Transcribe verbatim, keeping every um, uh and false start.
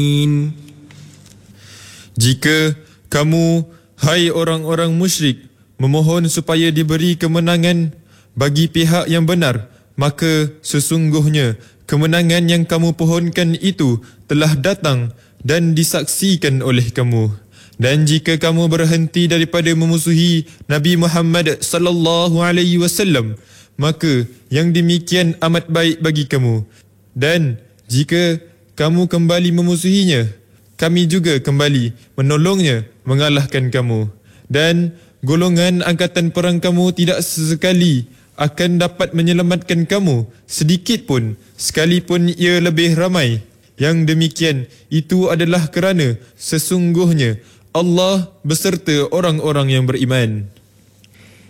Jika kamu, hai orang-orang musyrik, memohon supaya diberi kemenangan bagi pihak yang benar, maka sesungguhnya kemenangan yang kamu pohonkan itu telah datang dan disaksikan oleh kamu. Dan jika kamu berhenti daripada memusuhi Nabi Muhammad sallallahu alaihi wasallam, maka yang demikian amat baik bagi kamu. Dan jika kamu kembali memusuhinya, kami juga kembali menolongnya mengalahkan kamu. Dan golongan angkatan perang kamu tidak sesekali akan dapat menyelamatkan kamu sedikit pun, sekalipun ia lebih ramai. Yang demikian itu adalah kerana sesungguhnya Allah beserta orang-orang yang beriman.